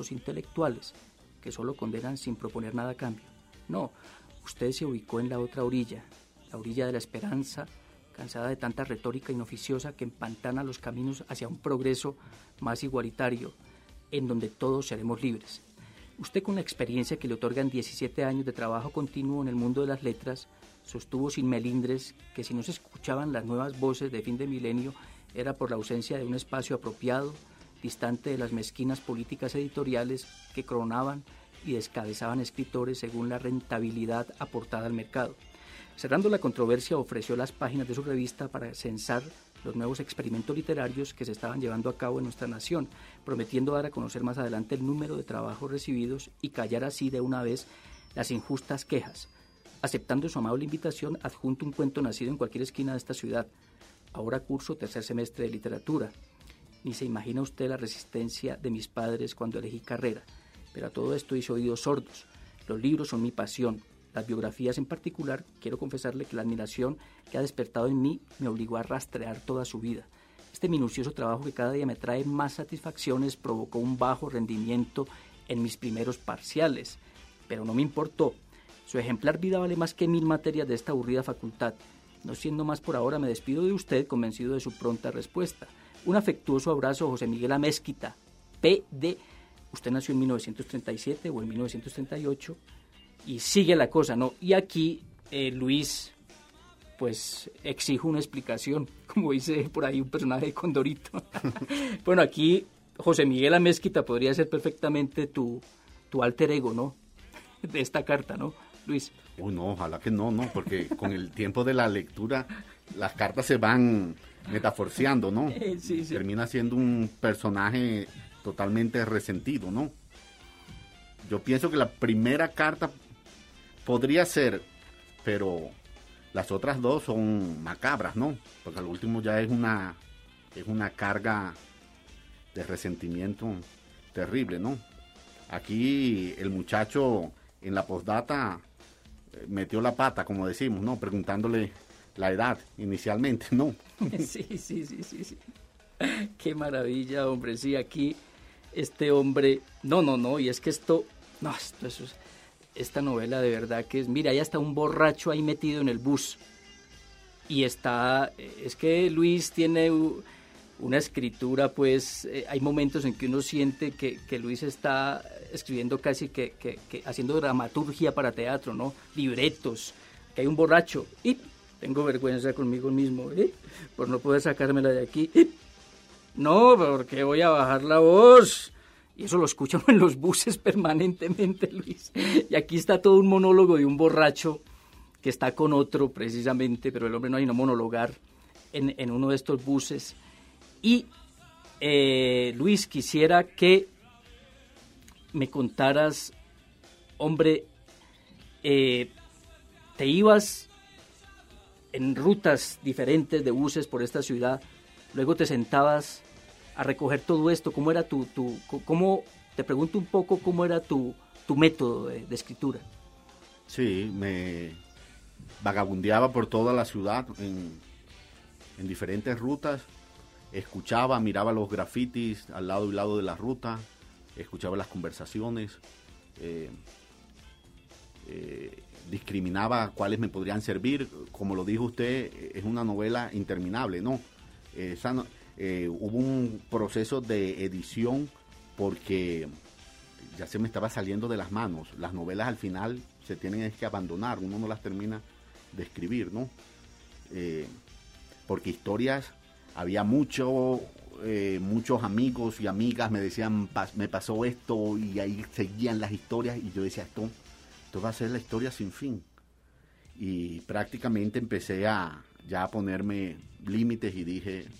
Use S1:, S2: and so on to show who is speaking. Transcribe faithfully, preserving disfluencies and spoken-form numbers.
S1: los intelectuales, que solo condenan sin proponer nada a cambio. No, usted se ubicó en la otra orilla, la orilla de la esperanza, cansada de tanta retórica inoficiosa que empantana los caminos hacia un progreso más igualitario, en donde todos seremos libres. Usted, con la experiencia que le otorgan diecisiete años de trabajo continuo en el mundo de las letras, sostuvo sin melindres que si no se escuchaban las nuevas voces de fin de milenio era por la ausencia de un espacio apropiado, distante de las mezquinas políticas editoriales que coronaban y descabezaban escritores según la rentabilidad aportada al mercado. Cerrando la controversia, ofreció las páginas de su revista para censar los nuevos experimentos literarios que se estaban llevando a cabo en nuestra nación, prometiendo dar a conocer más adelante el número de trabajos recibidos y callar así de una vez las injustas quejas. Aceptando su amable invitación, adjunto un cuento nacido en cualquier esquina de esta ciudad. Ahora curso tercer semestre de literatura. Ni se imagina usted la resistencia de mis padres cuando elegí carrera, pero a todo esto hice oídos sordos. Los libros son mi pasión. Las biografías en particular, quiero confesarle que la admiración que ha despertado en mí me obligó a rastrear toda su vida. Este minucioso trabajo que cada día me trae más satisfacciones provocó un bajo rendimiento en mis primeros parciales, pero no me importó. Su ejemplar vida vale más que mil materias de esta aburrida facultad. No siendo más por ahora, me despido de usted convencido de su pronta respuesta. Un afectuoso abrazo, José Miguel Amézquita, P D Usted nació en mil novecientos treinta y siete o en mil novecientos treinta y ocho y sigue la cosa, ¿no? Y aquí eh, Luis, pues exijo una explicación, como dice por ahí un personaje de Condorito. Bueno, aquí José Miguel Amézquita podría ser perfectamente tu, tu alter ego, ¿no? De esta carta, ¿no, Luis?
S2: Uy, no, ojalá que no, ¿no? Porque con el tiempo de la lectura las cartas se van metaforciando, ¿no?
S1: Sí, sí.
S2: Termina siendo un personaje totalmente resentido, ¿no? Yo pienso que la primera carta podría ser, pero las otras dos son macabras, ¿no? Porque al último ya es una, es una carga de resentimiento terrible, ¿no? Aquí el muchacho en la postdata metió la pata, como decimos, ¿no? Preguntándole la edad inicialmente, ¿no?
S1: Sí, sí, sí, sí, sí. Qué maravilla, hombre. Sí, aquí este hombre... No, no, no, y es que esto... No, esto, eso es... Esta novela de verdad que es... Mira, hay hasta un borracho ahí metido en el bus. Y está... Es que Luis tiene una escritura, pues... Eh, hay momentos en que uno siente que, que Luis está escribiendo casi que, que, que... haciendo dramaturgia para teatro, ¿no? Libretos. Que hay un borracho. Y tengo vergüenza conmigo mismo, ¿eh? Por no poder sacármela de aquí. ¿Eh? No, porque voy a bajar la voz. Y eso lo escuchan en los buses permanentemente, Luis. Y aquí está todo un monólogo de un borracho que está con otro, precisamente, pero el hombre no hay no monologar en, en uno de estos buses. Y, eh, Luis, quisiera que me contaras, hombre, eh, te ibas en rutas diferentes de buses por esta ciudad. Luego te sentabas a recoger todo esto. ¿Cómo era tu, tu cómo, te pregunto un poco cómo era tu, tu método de, de escritura?
S2: Sí, me vagabundeaba por toda la ciudad en, en diferentes rutas, escuchaba, miraba los grafitis al lado y lado de la ruta, escuchaba las conversaciones, eh, eh, discriminaba cuáles me podrían servir. Como lo dijo usted, es una novela interminable, ¿no? Esa, eh, hubo un proceso de edición porque ya se me estaba saliendo de las manos. Las novelas al final se tienen que abandonar, uno no las termina de escribir, ¿no? Eh, porque historias, había mucho, eh, muchos amigos y amigas me decían, me pasó esto, y ahí seguían las historias, y yo decía, esto, esto va a ser la historia sin fin. Y prácticamente empecé a ya a ponerme límites y dije,